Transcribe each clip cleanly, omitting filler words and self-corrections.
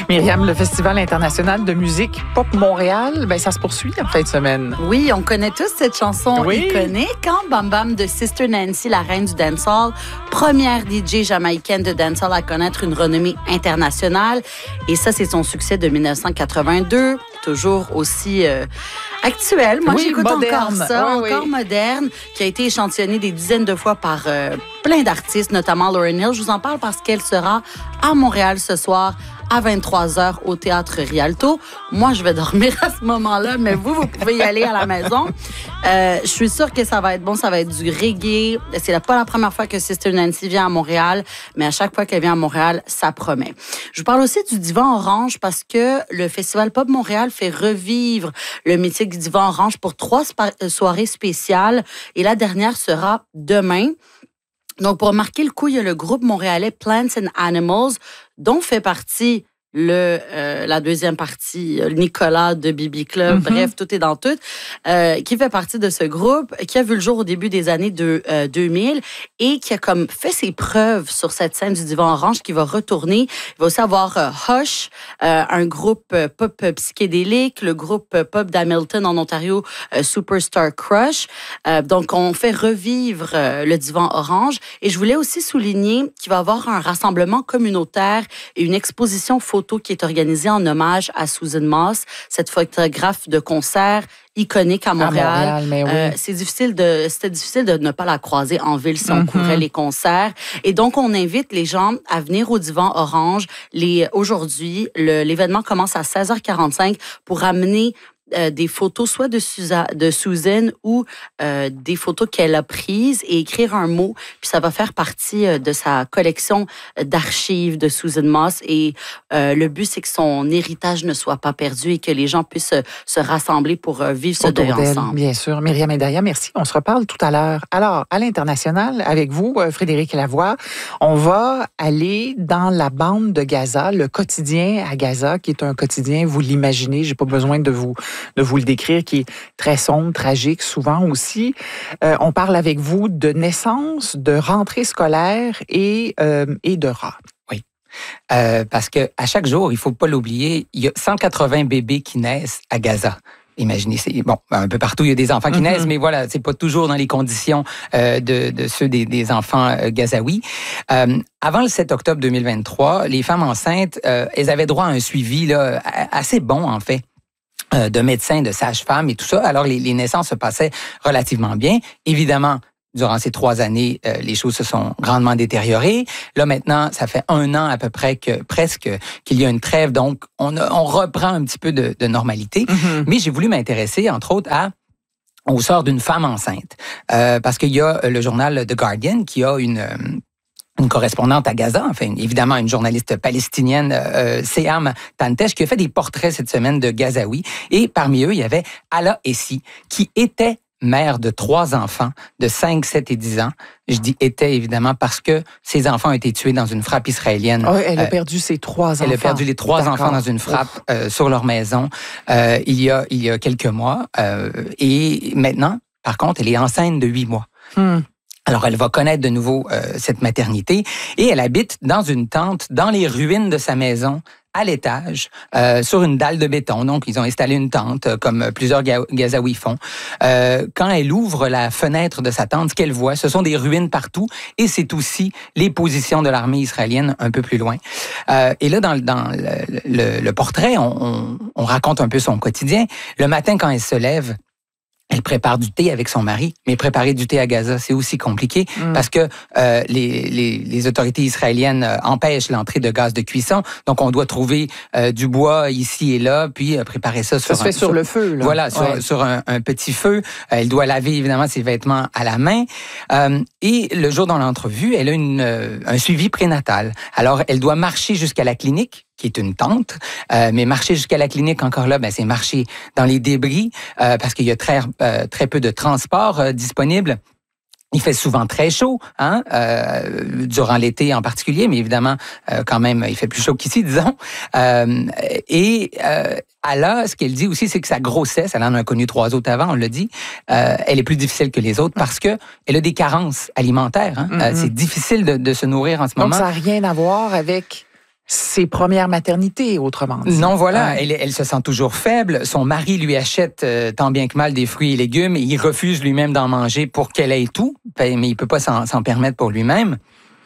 Myriam, le Festival international de musique Pop Montréal, ça se poursuit en fin de semaine. Oui, on connaît tous cette chanson iconique, hein? Bam Bam de Sister Nancy, la reine du dancehall, première DJ jamaïcaine de dancehall à connaître une renommée internationale. Et ça, c'est son succès de 1982, toujours aussi actuel. Moi, j'écoute encore ça, encore moderne, qui a été échantillonné des dizaines de fois par plein d'artistes, notamment Lauryn Hill. Je vous en parle parce qu'elle sera à Montréal ce soir à 23h au Théâtre Rialto. Moi, je vais dormir à ce moment-là, mais vous pouvez y aller à la maison. Je suis sûre que ça va être bon, ça va être du reggae. C'est pas la première fois que Sister Nancy vient à Montréal, mais à chaque fois qu'elle vient à Montréal, ça promet. Je vous parle aussi du Divan Orange parce que le Festival Pop Montréal fait revivre le mythique Divan Orange pour 3 soirées spéciales et la dernière sera demain. Donc, pour marquer le coup, il y a le groupe montréalais Plants and Animals, dont fait partie la deuxième partie, Nicolas de Bibi Club, bref, tout est dans tout, qui fait partie de ce groupe, qui a vu le jour au début des années 2000 et qui a comme fait ses preuves sur cette scène du Divan Orange, qui va retourner. Il va aussi avoir Hush, un groupe pop psychédélique, le groupe pop d'Hamilton en Ontario, Superstar Crush. Donc, on fait revivre le Divan Orange. Et je voulais aussi souligner qu'il va y avoir un rassemblement communautaire et une exposition photo qui est organisée en hommage à Susan Moss, cette photographe de concert iconique à Montréal. C'était difficile de ne pas la croiser en ville si on couvrait les concerts. Et donc, on invite les gens à venir au Divan Orange. Aujourd'hui, l'événement commence à 16h45 pour amener des photos soit de Susan ou des photos qu'elle a prises et écrire un mot. Puis ça va faire partie de sa collection d'archives de Susan Moss. Et le but, c'est que son héritage ne soit pas perdu et que les gens puissent se rassembler pour vivre ce deuil ensemble. Bien sûr. Myriam et Daria, merci. On se reparle tout à l'heure. Alors, à l'international, avec vous, Frédéric Lavoie, on va aller dans la bande de Gaza, le quotidien à Gaza, qui est un quotidien, vous l'imaginez, j'ai pas besoin de vous le décrire, qui est très sombre, tragique, souvent aussi. On parle avec vous de naissance, de rentrée scolaire et de rats. Oui, parce que à chaque jour, il faut pas l'oublier, il y a 180 bébés qui naissent à Gaza. Imaginez, un peu partout, il y a des enfants qui naissent, mais voilà, c'est pas toujours dans les conditions de ceux des enfants gazaouis. Avant le 7 octobre 2023, les femmes enceintes, elles avaient droit à un suivi là, assez bon, en fait, de médecins, de sages-femmes et tout ça. Alors, les naissances se passaient relativement bien. Évidemment, durant ces 3 années, les choses se sont grandement détériorées. Là, maintenant, ça fait 1 an à peu près qu'il y a une trêve. Donc, on reprend un petit peu de normalité. Mais j'ai voulu m'intéresser, entre autres, au sort d'une femme enceinte. Parce qu'il y a le journal The Guardian qui a une correspondante à Gaza, enfin, évidemment, une journaliste palestinienne, Seham Tantesh, qui a fait des portraits cette semaine de Gazaouis. Et parmi eux, il y avait Ala Essi, qui était mère de 3 enfants de 5, 7 et 10 ans. Je dis était, évidemment, parce que ses enfants ont été tués dans une frappe israélienne. Oh, elle a perdu ses 3 enfants. Elle a perdu les 3 enfants dans une frappe sur leur maison il y a quelques mois. Et maintenant, par contre, elle est enceinte de 8 mois. Alors, elle va connaître de nouveau cette maternité et elle habite dans une tente dans les ruines de sa maison, à l'étage, sur une dalle de béton. Donc, ils ont installé une tente, comme plusieurs Gazaouis font. Quand elle ouvre la fenêtre de sa tente, ce qu'elle voit, ce sont des ruines partout et c'est aussi les positions de l'armée israélienne un peu plus loin. Et là, dans le portrait, on raconte un peu son quotidien. Le matin, quand elle se lève, elle prépare du thé avec son mari, mais préparer du thé à Gaza, c'est aussi compliqué parce que les autorités israéliennes empêchent l'entrée de gaz de cuisson. Donc, on doit trouver du bois ici et là, puis préparer ça sur le feu. Là. Voilà, sur un petit feu. Elle doit laver, évidemment, ses vêtements à la main. Et le jour dans l'entrevue, elle a un suivi prénatal. Alors, elle doit marcher jusqu'à la clinique, qui est une tente, mais marcher jusqu'à la clinique, encore là, c'est marcher dans les débris, parce qu'il y a très peu de transport disponible. Il fait souvent très chaud, durant l'été en particulier, mais évidemment, quand même, il fait plus chaud qu'ici, disons. Ala, ce qu'elle dit aussi, c'est que sa grossesse, elle en a connu 3 autres avant, on l'a dit, elle est plus difficile que les autres parce que elle a des carences alimentaires. C'est difficile de se nourrir en ce moment. Donc, ça n'a rien à voir avec ses premières maternités, autrement dit. Non, voilà, elle se sent toujours faible. Son mari lui achète tant bien que mal des fruits et légumes et il refuse lui-même d'en manger pour qu'elle ait tout, mais il peut pas s'en permettre pour lui-même.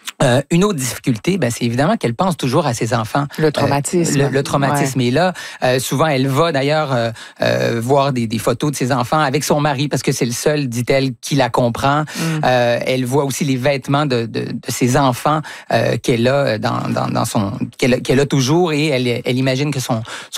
Une autre difficulté, c'est évidemment qu'elle pense toujours à ses enfants. Le traumatisme. Le traumatisme est là. Souvent, elle va d'ailleurs voir des photos de ses enfants avec son mari parce que c'est le seul, dit-elle, qui la comprend. Elle voit aussi les vêtements de ses enfants qu'elle a dans son qu'elle a toujours et elle imagine que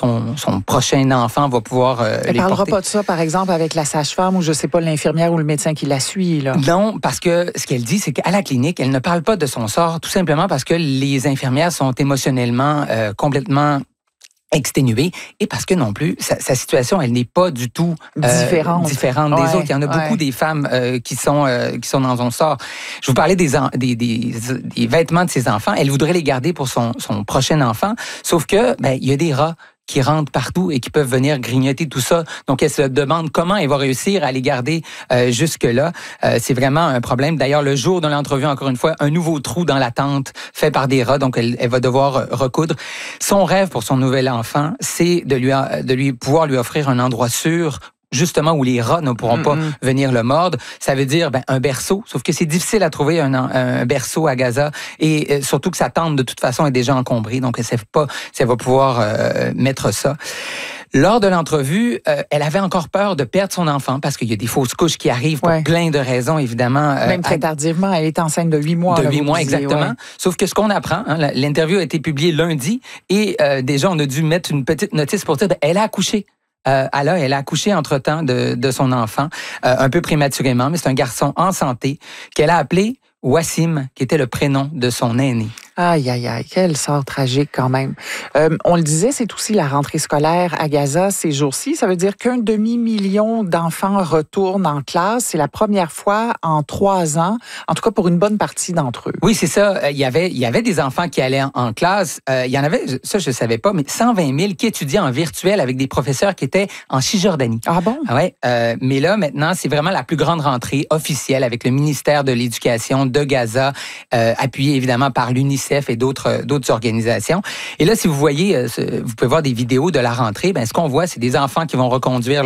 son prochain enfant va pouvoir Elle les parlera porter. pas de ça, par exemple, avec la sage-femme ou je sais pas l'infirmière ou le médecin qui la suit là. Non, parce que ce qu'elle dit, c'est qu'à la clinique, elle ne parle pas de son sort, tout simplement parce que les infirmières sont émotionnellement complètement exténuée et parce que non plus, sa situation, elle n'est pas du tout différente des autres. Il y en a beaucoup des femmes qui sont dans son sort. Je vous parlais des vêtements de ses enfants. Elle voudrait les garder pour son prochain enfant, sauf que il y a des rats qui rentrent partout et qui peuvent venir grignoter tout ça. Donc, elle se demande comment elle va réussir à les garder jusque-là. C'est vraiment un problème. D'ailleurs, le jour de l'entrevue, encore une fois, un nouveau trou dans la tente fait par des rats. Donc, elle va devoir recoudre. Son rêve pour son nouvel enfant, c'est de lui pouvoir lui offrir un endroit sûr justement où les rats ne pourront pas venir le mordre. Ça veut dire un berceau, sauf que c'est difficile à trouver un berceau à Gaza et surtout que sa tente de toute façon est déjà encombrée, donc elle ne sait pas si elle va pouvoir mettre ça. Lors de l'entrevue, elle avait encore peur de perdre son enfant parce qu'il y a des fausses couches qui arrivent pour plein de raisons, évidemment. Même très tardivement, elle est enceinte de 8 mois. De 8 mois, exactement. Sauf que ce qu'on apprend, l'interview a été publiée lundi et déjà, on a dû mettre une petite notice pour dire elle a accouché. Elle a accouché entre-temps de son enfant, un peu prématurément, mais c'est un garçon en santé qu'elle a appelé Wassim, qui était le prénom de son aîné. Aïe, aïe, aïe, quel sort tragique quand même. On le disait, c'est aussi la rentrée scolaire à Gaza ces jours-ci. Ça veut dire qu'un demi-million d'enfants retournent en classe. C'est la première fois en 3 ans, en tout cas pour une bonne partie d'entre eux. Oui, c'est ça. Il y avait des enfants qui allaient en classe. Il y en avait, ça je ne savais pas, mais 120 000 qui étudiaient en virtuel avec des professeurs qui étaient en Cisjordanie. Ah bon? Ouais. Mais là, maintenant, c'est vraiment la plus grande rentrée officielle avec le ministère de l'Éducation de Gaza, appuyé évidemment par l'UNICEF et d'autres organisations. Et là, si vous voyez, vous pouvez voir des vidéos de la rentrée, ce qu'on voit, c'est des enfants qui vont reconduire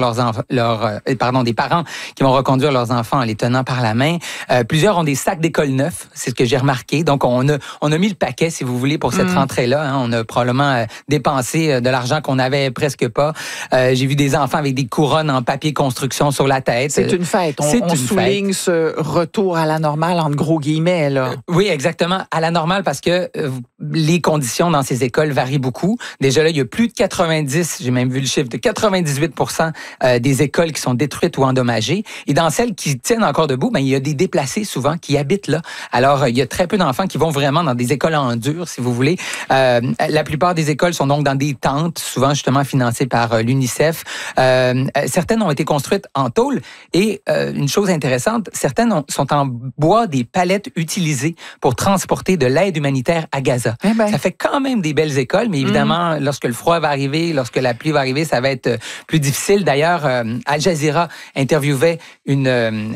des parents qui vont reconduire leurs enfants en les tenant par la main. Plusieurs ont des sacs d'école neufs, c'est ce que j'ai remarqué. Donc, on a mis le paquet, si vous voulez, pour cette rentrée-là. On a probablement dépensé de l'argent qu'on n'avait presque pas. J'ai vu des enfants avec des couronnes en papier construction sur la tête. C'est une fête. On souligne ce retour à la normale, entre gros guillemets, là. Oui, exactement. À la normale, parce que les conditions dans ces écoles varient beaucoup. Déjà là, il y a plus de 90, j'ai même vu le chiffre, de 98% des écoles qui sont détruites ou endommagées. Et dans celles qui tiennent encore debout, il y a des déplacés souvent qui habitent là. Alors, il y a très peu d'enfants qui vont vraiment dans des écoles en dur, si vous voulez. La plupart des écoles sont donc dans des tentes, souvent justement financées par l'UNICEF. Certaines ont été construites en tôle. Et une chose intéressante, certaines sont en bois des palettes utilisées pour transporter de l'aide humanitaire à Gaza. Ça fait quand même des belles écoles, mais évidemment, lorsque le froid va arriver, lorsque la pluie va arriver, ça va être plus difficile. D'ailleurs, Al Jazeera interviewait une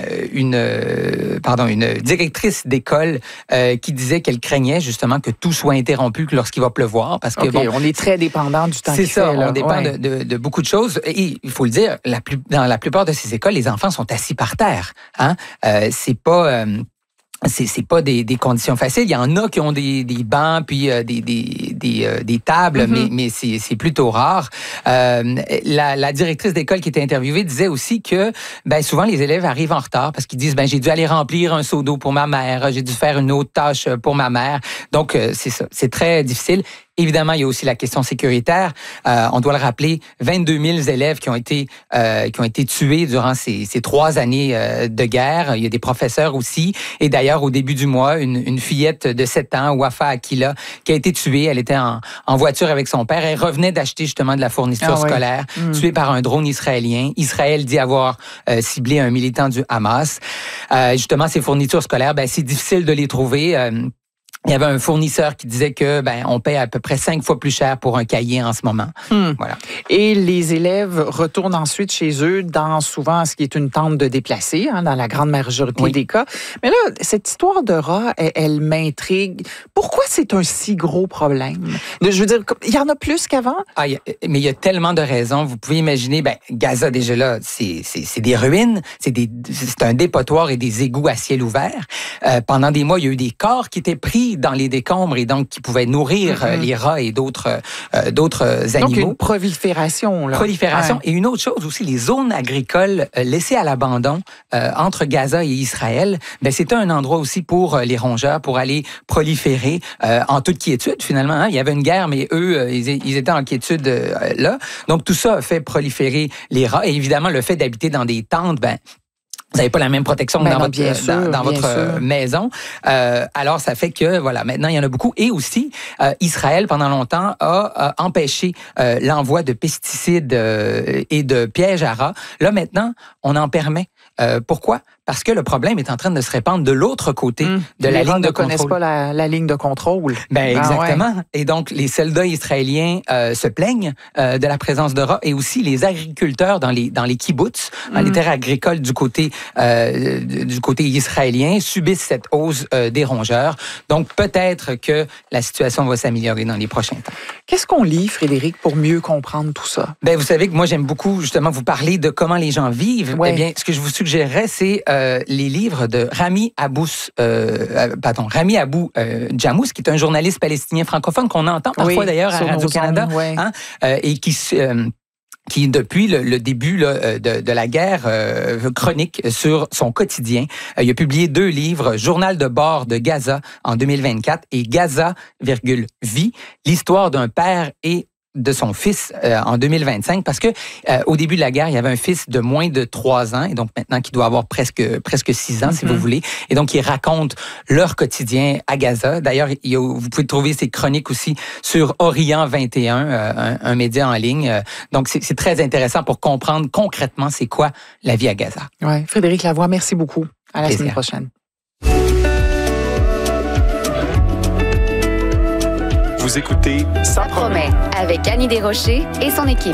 directrice d'école qui disait qu'elle craignait justement que tout soit interrompu lorsqu'il va pleuvoir. Parce que on est très dépendant du temps qu'il fait. C'est ça, on dépend de beaucoup de choses. Et il faut le dire, dans la plupart de ces écoles, les enfants sont assis par terre. C'est pas des conditions faciles. Il y en a qui ont des bancs puis des tables, mais c'est plutôt rare. La directrice d'école qui était interviewée disait aussi que souvent les élèves arrivent en retard parce qu'ils disent j'ai dû aller remplir un seau d'eau pour ma mère, j'ai dû faire une autre tâche pour ma mère. Donc c'est ça, c'est très difficile. Évidemment, il y a aussi la question sécuritaire. On doit le rappeler, 22 000 élèves qui ont été tués durant ces 3 années de guerre. Il y a des professeurs aussi. Et d'ailleurs, au début du mois, une fillette de 7 ans, Wafa Akila, qui a été tuée. Elle était en voiture avec son père. Elle revenait d'acheter justement de la fourniture scolaire, tuée par un drone israélien. Israël dit avoir ciblé un militant du Hamas. Justement, ces fournitures scolaires, c'est difficile de les trouver. il y avait un fournisseur qui disait que on paie à peu près 5 fois plus cher pour un cahier en ce moment. Voilà. Et les élèves retournent ensuite chez eux dans souvent ce qui est une tente de déplacés, dans la grande majorité des cas. Mais là, cette histoire de rats, elle m'intrigue. Pourquoi c'est un si gros problème? Je veux dire, il y en a plus qu'avant? Mais il y a tellement de raisons. Vous pouvez imaginer, Gaza, déjà là, c'est des ruines, c'est un dépotoir et des égouts à ciel ouvert. Pendant des mois, il y a eu des corps qui étaient pris dans les décombres et donc qui pouvaient nourrir les rats et d'autres animaux. Donc une prolifération. Prolifération. Et une autre chose aussi, les zones agricoles laissées à l'abandon entre Gaza et Israël, c'était un endroit aussi pour les rongeurs, pour aller proliférer en toute quiétude finalement. Il y avait une guerre, mais eux, ils étaient en quiétude là. Donc tout ça a fait proliférer les rats. Et évidemment, le fait d'habiter dans des tentes, vous n'avez pas la même protection que dans votre maison. Alors, ça fait que, maintenant, il y en a beaucoup. Et aussi, Israël, pendant longtemps, a empêché l'envoi de pesticides et de pièges à rats. Là, maintenant, on en permet. Pourquoi? Parce que le problème est en train de se répandre de l'autre côté de la ligne de contrôle. Les rats ne connaissent pas la ligne de contrôle. Exactement. Ouais. Et donc, les soldats israéliens se plaignent de la présence de rats et aussi les agriculteurs dans les kibbutz, dans les terres agricoles du côté israélien, subissent cette hausse des rongeurs. Donc, peut-être que la situation va s'améliorer dans les prochains temps. Qu'est-ce qu'on lit, Frédéric, pour mieux comprendre tout ça? Vous savez que moi, j'aime beaucoup, justement, vous parler de comment les gens vivent. Ouais. Eh bien, ce que je vous suggérerais, c'est les livres de Rami Abou Jamous, qui est un journaliste palestinien francophone qu'on entend parfois d'ailleurs à Radio-Canada, et qui, depuis le début de la guerre, chronique sur son quotidien. Il a publié 2 livres, Journal de bord de Gaza en 2024 et Gaza, vie, l'histoire d'un père et de son fils en 2025, parce que au début de la guerre, il y avait un fils de moins de 3 ans, et donc maintenant qui doit avoir presque 6 ans, si vous voulez. Et donc, ils racontent leur quotidien à Gaza. D'ailleurs, vous pouvez trouver ces chroniques aussi sur Orient 21, un média en ligne. Donc, c'est très intéressant pour comprendre concrètement c'est quoi la vie à Gaza. Ouais. Frédéric Lavoie, merci beaucoup. À la semaine prochaine. Vous écoutez Ça promet avec Annie Desrochers et son équipe.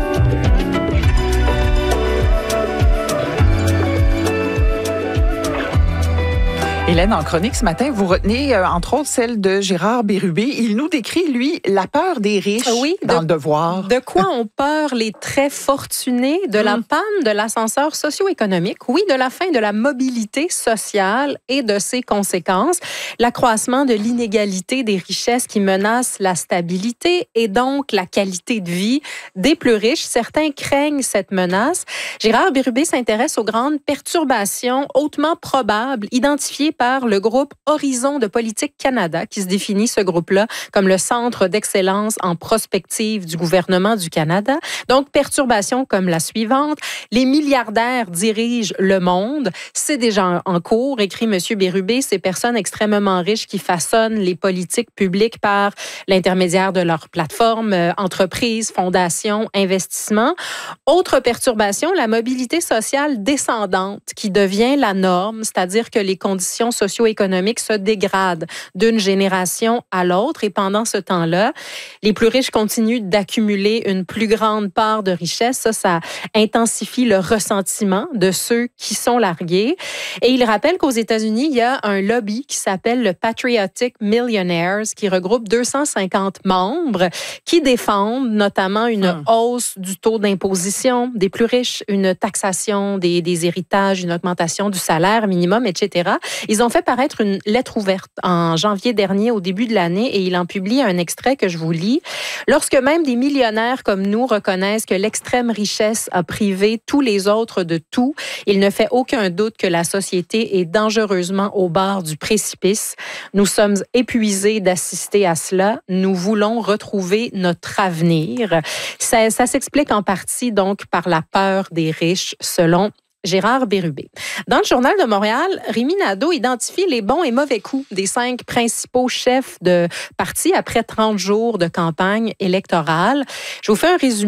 Hélène, en chronique ce matin, vous retenez entre autres celle de Gérard Bérubé. Il nous décrit, lui, la peur des riches dans Le Devoir. De quoi ont peur les très fortunés? De la panne de l'ascenseur socio-économique, de la fin de la mobilité sociale et de ses conséquences, l'accroissement de l'inégalité des richesses qui menace la stabilité et donc la qualité de vie des plus riches. Certains craignent cette menace. Gérard Bérubé s'intéresse aux grandes perturbations hautement probables identifiées par le groupe Horizon de politique Canada, qui se définit ce groupe-là comme le centre d'excellence en prospective du gouvernement du Canada. Donc, perturbations comme la suivante. Les milliardaires dirigent le monde. C'est déjà en cours, écrit M. Bérubé, ces personnes extrêmement riches qui façonnent les politiques publiques par l'intermédiaire de leurs plateformes, entreprises, fondations, investissements. Autre perturbation, la mobilité sociale descendante qui devient la norme, c'est-à-dire que les conditions socio-économiques se dégradent d'une génération à l'autre. Et pendant ce temps-là, les plus riches continuent d'accumuler une plus grande part de richesse. Ça intensifie le ressentiment de ceux qui sont largués. Et il rappelle qu'aux États-Unis, il y a un lobby qui s'appelle le Patriotic Millionaires, qui regroupe 250 membres qui défendent notamment une hausse du taux d'imposition des plus riches, une taxation des héritages, une augmentation du salaire minimum, etc. Ils ont fait paraître une lettre ouverte en janvier dernier, au début de l'année, et il en publie un extrait que je vous lis. Lorsque même des millionnaires comme nous reconnaissent que l'extrême richesse a privé tous les autres de tout, il ne fait aucun doute que la société est dangereusement au bord du précipice. Nous sommes épuisés d'assister à cela. Nous voulons retrouver notre avenir. Ça s'explique en partie donc par la peur des riches, selon Gérard Bérubé. Dans le Journal de Montréal, Rémi Nadeau identifie les bons et mauvais coups des 5 principaux chefs de parti après 30 jours de campagne électorale. Je vous fais un résumé.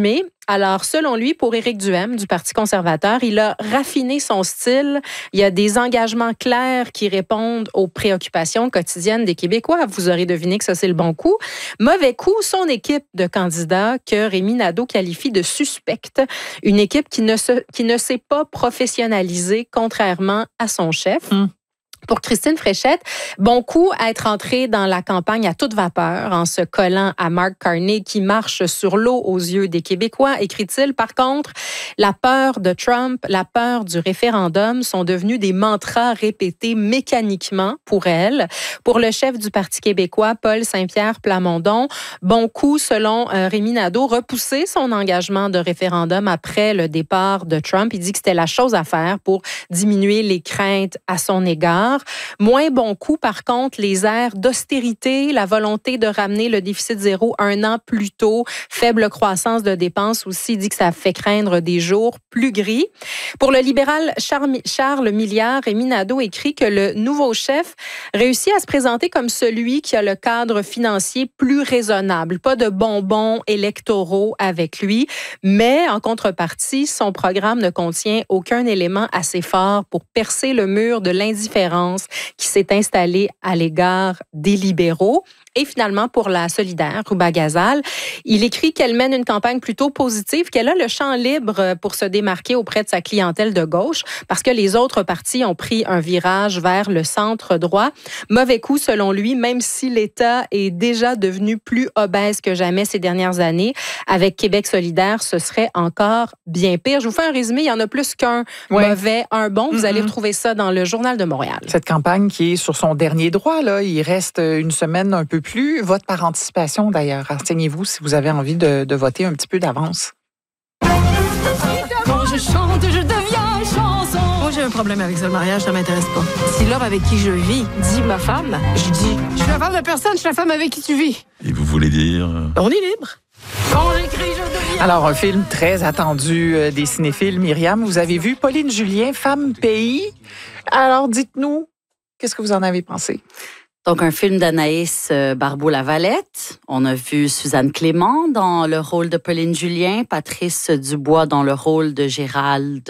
Alors, selon lui, pour Éric Duhaime du Parti conservateur, il a raffiné son style. Il y a des engagements clairs qui répondent aux préoccupations quotidiennes des Québécois. Vous aurez deviné que ça, c'est le bon coup. Mauvais coup, son équipe de candidats que Rémi Nadeau qualifie de suspecte. Une équipe qui ne s'est pas professionnalisée, contrairement à son chef. Pour Christine Fréchette, bon coup à être entrée dans la campagne à toute vapeur en se collant à Mark Carney qui marche sur l'eau aux yeux des Québécois, écrit-il. Par contre, la peur de Trump, la peur du référendum sont devenus des mantras répétés mécaniquement pour elle. Pour le chef du Parti québécois, Paul Saint-Pierre Plamondon, bon coup, selon Rémi Nadeau, repousser son engagement de référendum après le départ de Trump. Il dit que c'était la chose à faire pour diminuer les craintes à son égard. Moins bon coup, par contre, les airs d'austérité, la volonté de ramener le déficit zéro un an plus tôt, faible croissance de dépenses aussi, dit que ça fait craindre des jours plus gris. Pour le libéral Charles Milliard, Rémi Nadeau écrit que le nouveau chef réussit à se présenter comme celui qui a le cadre financier plus raisonnable. Pas de bonbons électoraux avec lui, mais en contrepartie, son programme ne contient aucun élément assez fort pour percer le mur de l'indifférence qui s'est installée à l'égard des libéraux. Et finalement, pour la solidaire, Rouba Ghazal, il écrit qu'elle mène une campagne plutôt positive, qu'elle a le champ libre pour se démarquer auprès de sa clientèle de gauche, parce que les autres partis ont pris un virage vers le centre droit. Mauvais coup, selon lui, même si l'État est déjà devenu plus obèse que jamais ces dernières années, avec Québec solidaire, ce serait encore bien pire. Je vous fais un résumé, il y en a plus qu'un mauvais, un bon. Vous allez retrouver ça dans le Journal de Montréal. Cette campagne qui est sur son dernier droit, là, il reste une semaine un peu plus. Vote par anticipation, d'ailleurs. Renseignez-vous si vous avez envie de voter un petit peu d'avance. Quand je chante, je deviens chanson. Moi, j'ai un problème avec ça. Le mariage, ça m'intéresse pas. Si l'homme avec qui je vis dit ma femme, je dis je suis la femme de personne, je suis la femme avec qui tu vis. Et vous voulez dire? On est libre. Quand j'écris, je deviens... Alors, un film très attendu des cinéphiles. Myriam, vous avez vu Pauline Julien, Femme Pays. Alors, dites-nous, qu'est-ce que vous en avez pensé? Donc, un film d'Anaïs Barbeau-Lavalette. On a vu Suzanne Clément dans le rôle de Pauline Julien, Patrice Dubois dans le rôle de Gérald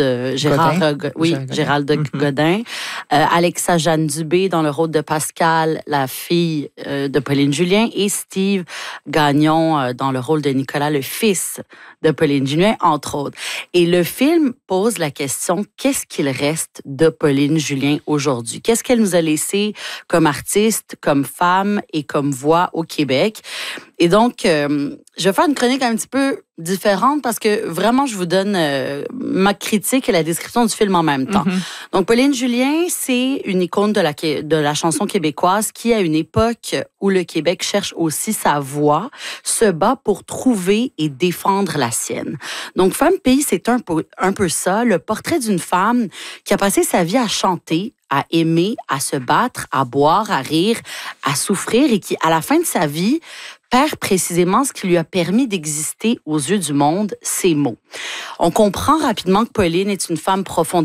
Godin, Alexa Jeanne Dubé dans le rôle de Pascal, la fille de Pauline Julien, et Steve Gagnon dans le rôle de Nicolas, le fils de Pauline Julien, entre autres. Et le film pose la question, qu'est-ce qu'il reste de Pauline Julien aujourd'hui? Qu'est-ce qu'elle nous a laissé comme artiste, comme femme et comme voix au Québec? Et donc, je vais faire une chronique un petit peu différente parce que vraiment, je vous donne ma critique et la description du film en même temps. Donc, Pauline Julien, c'est une icône de la chanson québécoise qui, à une époque où le Québec cherche aussi sa voix, se bat pour trouver et défendre la sienne. Donc, Femme Pays, c'est un peu ça, le portrait d'une femme qui a passé sa vie à chanter, à aimer, à se battre, à boire, à rire, à souffrir et qui, à la fin de sa vie, perd précisément ce qui lui a permis d'exister aux yeux du monde, ses mots. On comprend rapidement que Pauline est une femme profondément